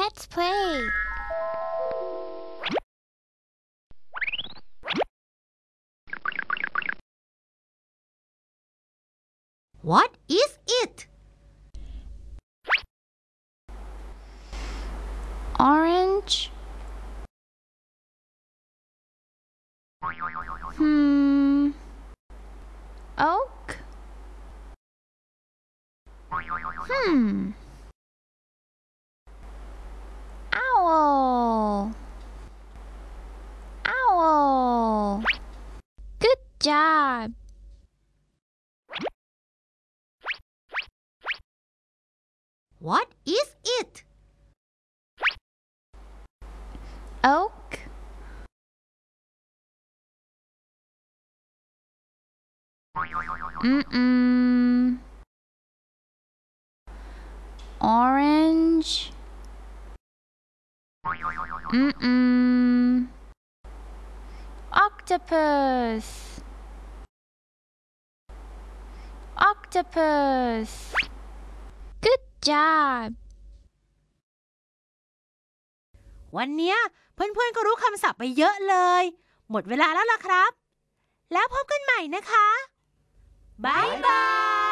Let's play. What is it? Orange. Oak. Owl. Owl. Good job. What is it? Oak. Orange. Octopus. Octopus. Good job. วันเนี้ยเพื่อนๆก็รู้คำศัพท์ไปเยอะเลยหมดเวลาแล้วล่ะครับแล้วพบกันใหม่นะคะบ๊ายบาย